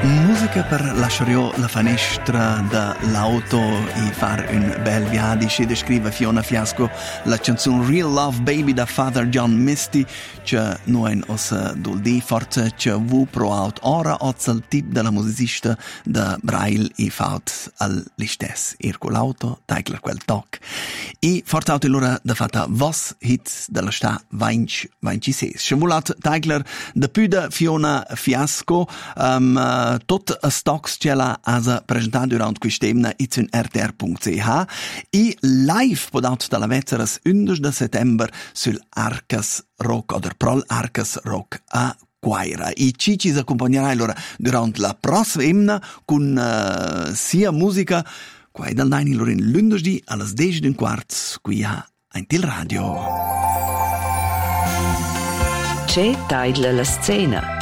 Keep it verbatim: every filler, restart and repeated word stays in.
Musica per lasciare la finestra dell'auto e fare un bel viaggio. Si descrive Fiona Fiasco la canzone Real Love Baby da Father John Misty, che noi os duldi forse che vu provaut ora oz il tip della musicista da Braille e faut all'istess ir con l'auto, taikler quel toc. E forse auto l'ora da fatta vos hits della sta vinci ventisei. Se volat taikler da püda Fiona Fiasco um, tot a stocks ce l'ha asa presentato durante quest'emna itsun R T R punto C H e live podaut dalla Vezzeras undici di settembre sul Arcas Rock oder Prol Arcas Rock a Quaira. E ci ci accompagnerà allora durante la prossima emna con uh, sia musica qua dal Naini Lorin lunedì alle dieci e un quarto qui a Intel Radio. C'è Taidla la scena.